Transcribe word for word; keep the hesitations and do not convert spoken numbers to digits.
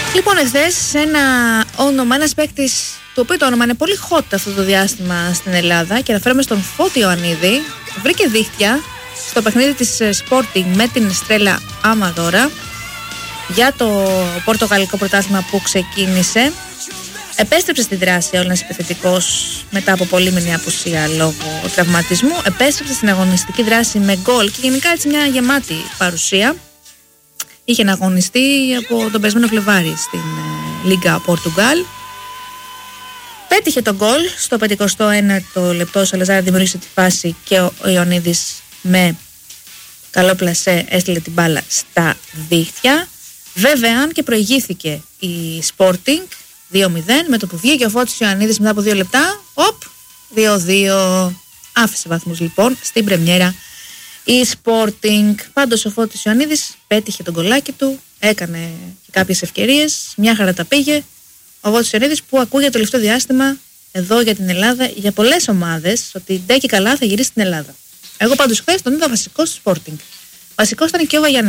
Λοιπόν, εχθές ένα όνομα, ένας παίκτης το οποίο το όνομα είναι πολύ hot αυτό το διάστημα στην Ελλάδα, και αναφέρομαι στον Φώτη Ιωαννίδη, βρήκε δίχτυα στο παιχνίδι της Sporting με την Στρέλα Αμαδόρα για το πορτογαλικό πρωτάθλημα που ξεκίνησε. Επέστρεψε στη δράση ο ένας επιθετικός μετά από πολύμηνη απουσία λόγω τραυματισμού. Επέστρεψε στην αγωνιστική δράση με γκολ και γενικά έτσι μια γεμάτη παρουσία. Είχε να αγωνιστεί από τον περασμένο Φλεβάρι στην Λίγκα Πορτουγκάλ. Πέτυχε τον γκολ στο πενηκοστό ένατο λεπτό. Ο Σαλαζάρα δημιούργησε τη φάση και ο Ιωαννίδης με καλό πλασέ έστειλε την μπάλα στα δίχτυα. Βέβαια, αν και προηγήθηκε η Sporting δύο μηδέν, με το που βγήκε ο Φώτης Ιωαννίδης μετά από δύο λεπτά, οπ, δύο δύο. Άφησε βαθμούς λοιπόν στην πρεμιέρα η Sporting. Πάντως ο Φώτης Ιωαννίδης πέτυχε τον γκολάκι του, έκανε και κάποιες ευκαιρίες, μια χαρά τα πήγε. Ο Φώτης Ιωαννίδης που ακούγεται το τελευταίο διάστημα εδώ για την Ελλάδα, για πολλές ομάδες, ότι ντε και καλά θα γυρίσει στην Ελλάδα. Εγώ πάντως χθες τον είδα βασικός στη Sporting. Βασικός ήταν και ο Βαγιαννίδης.